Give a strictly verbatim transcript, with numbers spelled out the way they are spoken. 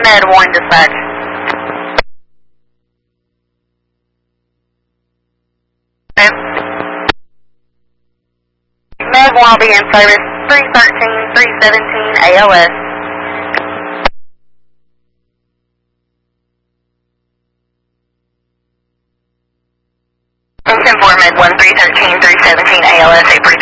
Med one dispatch. Okay. Med one will be in service three thirteen, three seventeen A L S. ten four Med one, three thirteen, three seventeen A L S, a